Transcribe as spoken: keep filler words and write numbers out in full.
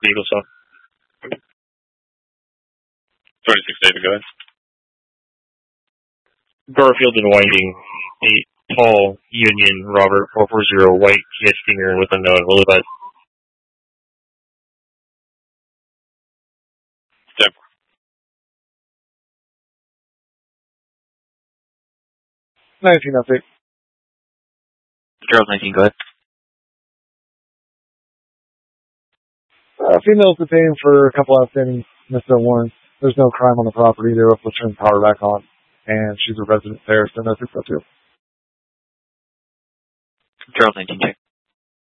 Vehicle stop. twenty-six David, go ahead. Garfield and Whiting, eight, Paul, Union, Robert, four four zero, White, Kia Stinger with unknown, will advise. Step. nineteen update. Charles nineteen, go ahead. Uh, female's detained for a couple outstanding misdemeanor warrants. There's no crime on the property. They were able to turn the power back on. And she's a resident there, so no six oh two. Charles nineteen, check.